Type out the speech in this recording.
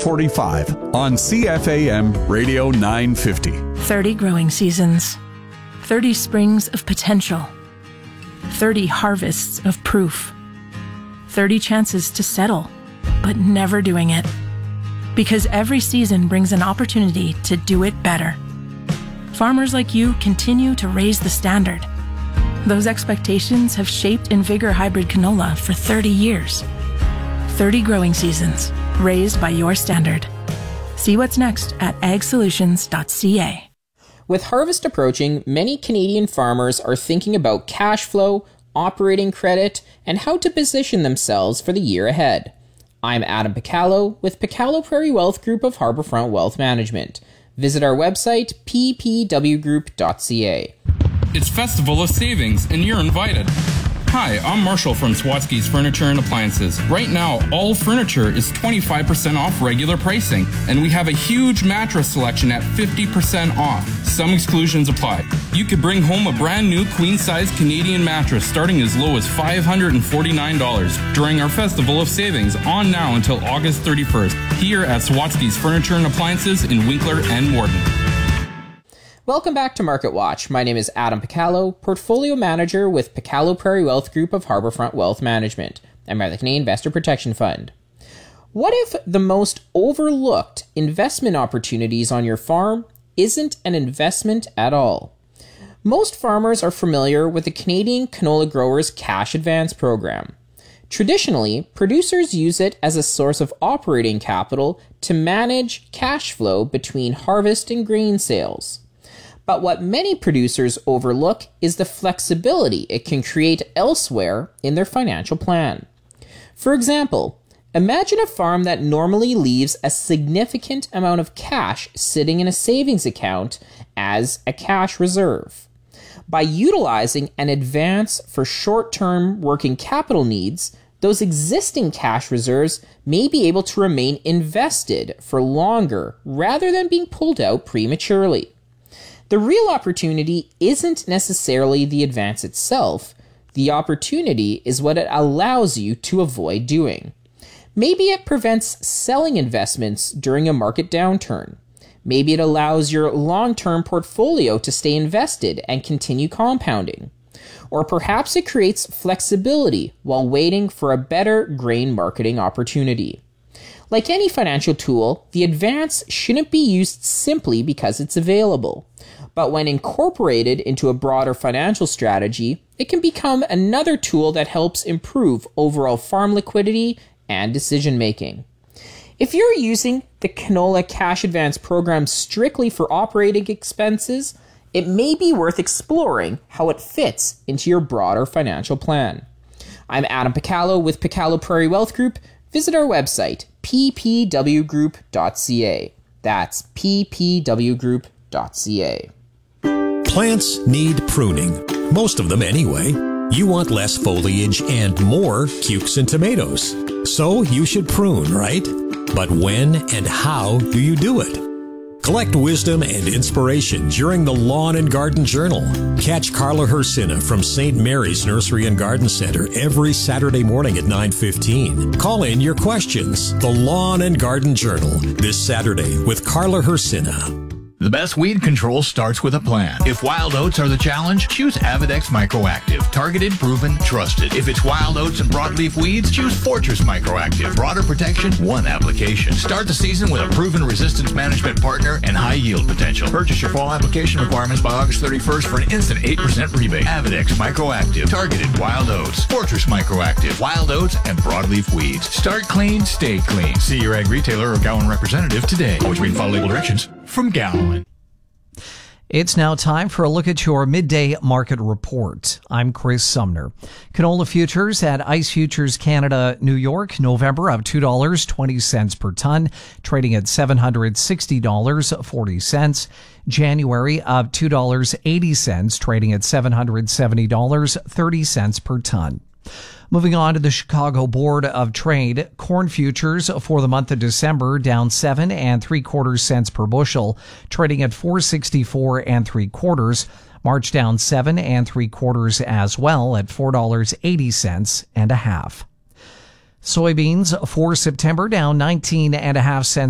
1245 on CFAM Radio 950. 30 growing seasons, 30 springs of potential, 30 harvests of proof, 30 chances to settle, but never doing it. Because every season brings an opportunity to do it better. Farmers like you continue to raise the standard. Those expectations have shaped InVigor hybrid canola for 30 years. 30 growing seasons, raised by your standard. See what's next at agsolutions.ca. With harvest approaching, many Canadian farmers are thinking about cash flow, operating credit, and how to position themselves for the year ahead. I'm Adam Picallo with Picallo Prairie Wealth Group of Harbourfront Wealth Management. Visit our website, ppwgroup.ca. It's Festival of Savings, and you're invited. Hi, I'm Marshall from Swatsky's Furniture and Appliances. Right now, all furniture is 25% off regular pricing, and we have a huge mattress selection at 50% off. Some exclusions apply. You could bring home a brand new queen-size Canadian mattress starting as low as $549 during our Festival of Savings on now until August 31st here at Swatsky's Furniture and Appliances in Winkler and Warden. Welcome back to Market Watch. My name is Adam Picallo, Portfolio Manager with Picallo Prairie Wealth Group of Harbourfront Wealth Management, and by the Canadian Investor Protection Fund. What if the most overlooked investment opportunities on your farm isn't an investment at all? Most farmers are familiar with the Canadian Canola Growers Cash Advance Program. Traditionally, producers use it as a source of operating capital to manage cash flow between harvest and grain sales. But what many producers overlook is the flexibility it can create elsewhere in their financial plan. For example, imagine a farm that normally leaves a significant amount of cash sitting in a savings account as a cash reserve. By utilizing an advance for short-term working capital needs, those existing cash reserves may be able to remain invested for longer rather than being pulled out prematurely. The real opportunity isn't necessarily the advance itself. The opportunity is what it allows you to avoid doing. Maybe it prevents selling investments during a market downturn. Maybe it allows your long-term portfolio to stay invested and continue compounding. Or perhaps it creates flexibility while waiting for a better grain marketing opportunity. Like any financial tool, the advance shouldn't be used simply because it's available. But when incorporated into a broader financial strategy, it can become another tool that helps improve overall farm liquidity and decision making. If you're using the Canola Cash Advance program strictly for operating expenses, it may be worth exploring how it fits into your broader financial plan. I'm Adam Picallo with Picallo Prairie Wealth Group. Visit our website, ppwgroup.ca. That's ppwgroup.ca. Plants need pruning. Most of them anyway. You want less foliage and more cukes and tomatoes. So you should prune, right? But when and how do you do it? Collect wisdom and inspiration during the Lawn and Garden Journal. Catch Carla Hersina from St. Mary's Nursery and Garden Center every Saturday morning at 9:15. Call in your questions. The Lawn and Garden Journal this Saturday with Carla Hersina. The best weed control starts with a plan. If wild oats are the challenge, choose Avidex Microactive. Targeted, proven, trusted. If it's wild oats and broadleaf weeds, choose Fortress Microactive. Broader protection, one application. Start the season with a proven resistance management partner and high yield potential. Purchase your fall application requirements by August 31st for an instant 8% rebate. Avidex Microactive. Targeted wild oats. Fortress Microactive. Wild oats and broadleaf weeds. Start clean, stay clean. See your ag retailer or Gowan representative today. Always read and follow label directions from Gowan. It's now time for a look at your midday market report. I'm Chris Sumner. Canola futures at ICE Futures Canada, New York, November of $2.20 per ton, trading at $760.40. January of $2.80, trading at $770.30 per ton. Moving on to the Chicago Board of Trade, corn futures for the month of December down 7 3/4 cents per bushel, trading at $4.64 3/4. March down 7 3/4 as well at $4.80 and a half. Soybeans for September down 19 1/2 cents